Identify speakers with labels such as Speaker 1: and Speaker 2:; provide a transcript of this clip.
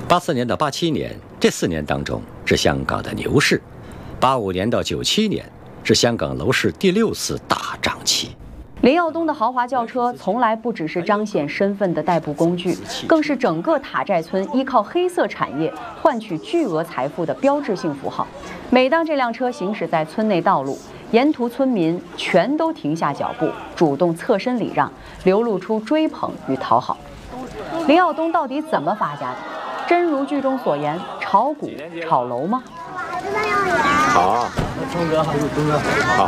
Speaker 1: 84年到87年这4年当中是香港的牛市，85年到97年是香港楼市第6次大涨期。
Speaker 2: 林耀东的豪华轿车从来不只是彰显身份的代步工具，更是整个塔寨村依靠黑色产业换取巨额财富的标志性符号。每当这辆车行驶在村内道路，沿途村民全都停下脚步，主动侧身礼让，流露出追捧与讨好。林耀东到底怎么发家的？真如剧中所言，炒股、炒楼吗？
Speaker 1: 好，
Speaker 3: 钟哥，钟哥，
Speaker 1: 好，